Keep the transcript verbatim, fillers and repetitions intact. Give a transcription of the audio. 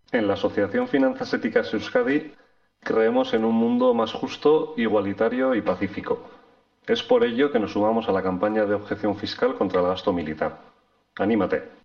En la Asociación Finanzas Éticas Euskadi creemos en un mundo más justo, igualitario y pacífico. Es por ello que nos sumamos a la campaña de objeción fiscal contra el gasto militar. Anímate.